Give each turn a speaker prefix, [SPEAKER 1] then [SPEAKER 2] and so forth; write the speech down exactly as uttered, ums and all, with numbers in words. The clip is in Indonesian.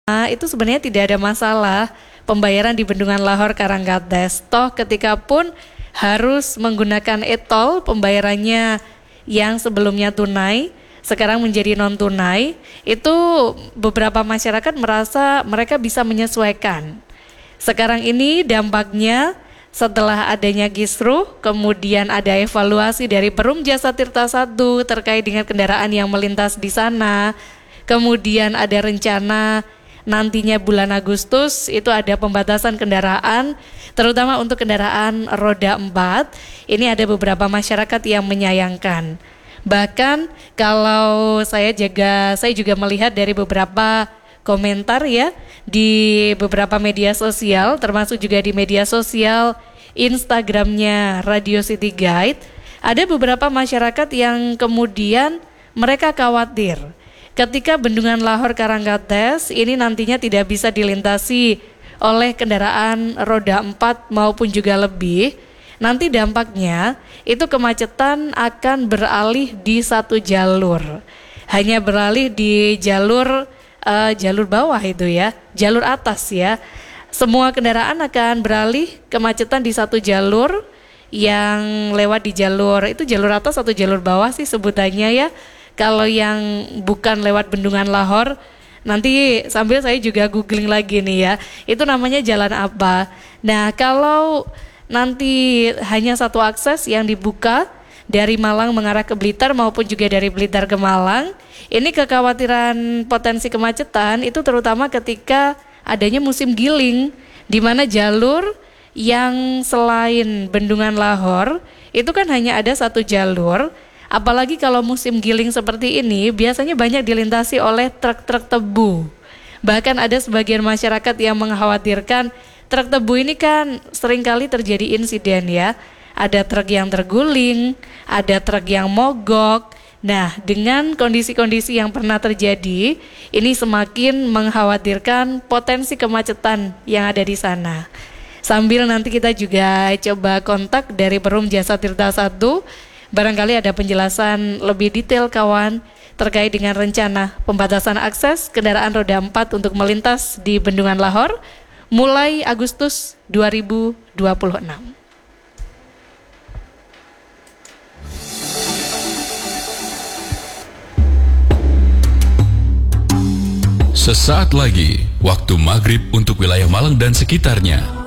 [SPEAKER 1] itu sebenarnya tidak ada masalah pembayaran di Bendungan Lahor Karangkates. Toh ketika pun harus menggunakan e-tol, pembayarannya yang sebelumnya tunai sekarang menjadi non tunai, itu beberapa masyarakat merasa mereka bisa menyesuaikan. Sekarang ini dampaknya setelah adanya Kisruh, kemudian ada evaluasi dari Perum Jasa Tirta satu terkait dengan kendaraan yang melintas di sana. Kemudian ada rencana nantinya bulan Agustus itu ada pembatasan kendaraan, terutama untuk kendaraan roda empat. Ini ada beberapa masyarakat yang menyayangkan. Bahkan kalau saya juga saya juga melihat dari beberapa komentar ya di beberapa media sosial, termasuk juga di media sosial Instagramnya Radio City Guide, ada beberapa masyarakat yang kemudian mereka khawatir ketika Bendungan Lahor Karangkates ini nantinya tidak bisa dilintasi oleh kendaraan roda empat maupun juga lebih, nanti dampaknya itu kemacetan akan beralih di satu jalur, hanya beralih di jalur uh, jalur bawah itu ya, jalur atas ya. Semua kendaraan akan beralih kemacetan di satu jalur yang lewat di jalur itu jalur atas atau jalur bawah sih sebutannya ya. Kalau yang bukan lewat Bendungan Lahor, nanti sambil saya juga googling lagi nih ya, itu namanya jalan apa. Nah kalau nanti hanya satu akses yang dibuka dari Malang mengarah ke Blitar maupun juga dari Blitar ke Malang, ini kekhawatiran potensi kemacetan itu terutama ketika adanya musim giling, di mana jalur yang selain Bendungan Lahor itu kan hanya ada satu jalur. Apalagi kalau musim giling seperti ini biasanya banyak dilintasi oleh truk-truk tebu. Bahkan ada sebagian masyarakat yang mengkhawatirkan truk tebu ini kan seringkali terjadi insiden ya. Ada truk yang terguling, ada truk yang mogok. Nah, dengan kondisi-kondisi yang pernah terjadi, ini semakin mengkhawatirkan potensi kemacetan yang ada di sana. Sambil nanti kita juga coba kontak dari Perum Jasa Tirta satu. Barangkali ada penjelasan lebih detail kawan terkait dengan rencana pembatasan akses kendaraan roda empat untuk melintas di Bendungan Lahor mulai Agustus dua ribu dua puluh enam.
[SPEAKER 2] Sesaat lagi, waktu maghrib untuk wilayah Malang dan sekitarnya.